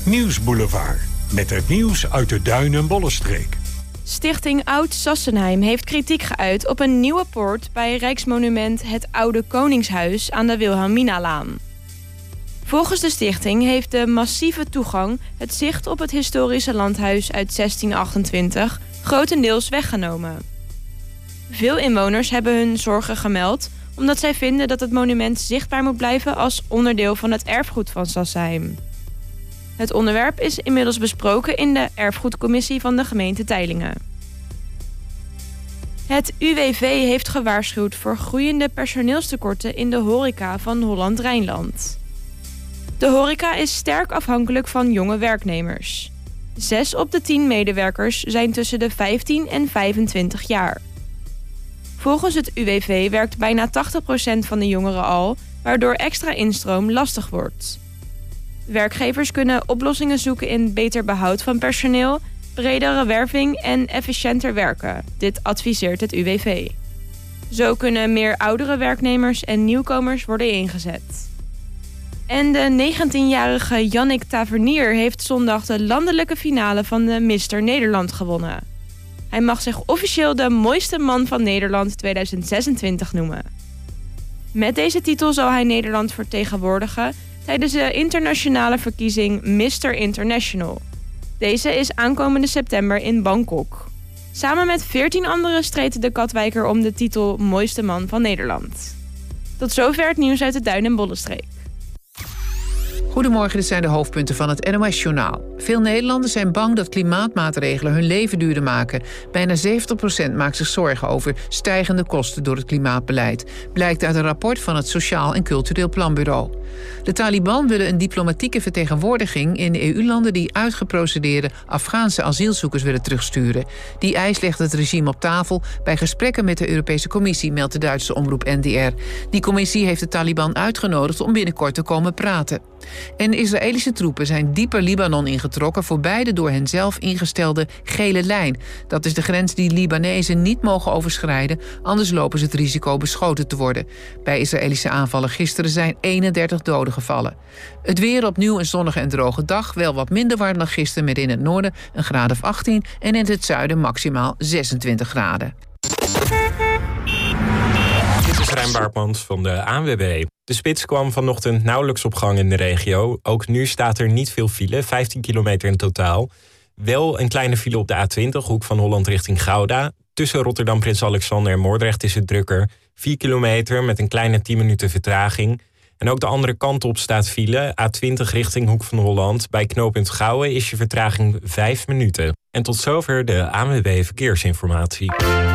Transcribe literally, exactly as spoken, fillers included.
Nieuwsboulevard. Met het nieuws uit de Duin- en Bollenstreek. Stichting Oud-Sassenheim heeft kritiek geuit op een nieuwe poort bij Rijksmonument Het Oude Koningshuis aan de Wilhelminalaan. Volgens de stichting heeft de massieve toegang het zicht op het historische landhuis uit zestien achtentwintig grotendeels weggenomen. Veel inwoners hebben hun zorgen gemeld omdat zij vinden dat het monument zichtbaar moet blijven als onderdeel van het erfgoed van Sassenheim. Het onderwerp is inmiddels besproken in de erfgoedcommissie van de gemeente Teylingen. Het U W V heeft gewaarschuwd voor groeiende personeelstekorten in de horeca van Holland-Rijnland. De horeca is sterk afhankelijk van jonge werknemers. Zes op de tien medewerkers zijn tussen de vijftien en vijfentwintig jaar. Volgens het U W V werkt bijna tachtig procent van de jongeren al, waardoor extra instroom lastig wordt. Werkgevers kunnen oplossingen zoeken in beter behoud van personeel, bredere werving en efficiënter werken. Dit adviseert het U W V. Zo kunnen meer oudere werknemers en nieuwkomers worden ingezet. En de negentienjarige Jannik Tavernier heeft zondag de landelijke finale van de mister Nederland gewonnen. Hij mag zich officieel de mooiste man van Nederland tweeduizend zesentwintig noemen. Met deze titel zal hij Nederland vertegenwoordigen tijdens de internationale verkiezing mister International. Deze is aankomende september in Bangkok. Samen met veertien anderen streed de Katwijker om de titel mooiste man van Nederland. Tot zover het nieuws uit de Duin- en Bollenstreek. Goedemorgen, dit zijn de hoofdpunten van het N O S-journaal. Veel Nederlanders zijn bang dat klimaatmaatregelen hun leven duurder maken. Bijna zeventig procent maakt zich zorgen over stijgende kosten door het klimaatbeleid. Blijkt uit een rapport van het Sociaal en Cultureel Planbureau. De Taliban willen een diplomatieke vertegenwoordiging in E U-landen die uitgeprocedeerde Afghaanse asielzoekers willen terugsturen. Die eis legt het regime op tafel bij gesprekken met de Europese Commissie, meldt de Duitse omroep N D R. Die commissie heeft de Taliban uitgenodigd om binnenkort te komen praten. En Israëlische troepen zijn dieper Libanon ingetrokken voorbij de door hen zelf ingestelde gele lijn. Dat is de grens die Libanezen niet mogen overschrijden, anders lopen ze het risico beschoten te worden. Bij Israëlische aanvallen gisteren zijn eenendertig doden gevallen. Het weer opnieuw een zonnige en droge dag, wel wat minder warm dan gisteren met in het noorden een graad of achttien en in het zuiden maximaal zesentwintig graden. Dit is Rijn Baartmans van de A N W B. De spits kwam vanochtend nauwelijks op gang in de regio. Ook nu staat er niet veel file, vijftien kilometer in totaal. Wel een kleine file op de A twintig, hoek van Holland richting Gouda. Tussen Rotterdam, Prins Alexander en Moordrecht is het drukker. vier kilometer met een kleine tien minuten vertraging. En ook de andere kant op staat file. A twintig richting Hoek van Holland. Bij knooppunt Gouwen is je vertraging vijf minuten. En tot zover de A N W B Verkeersinformatie.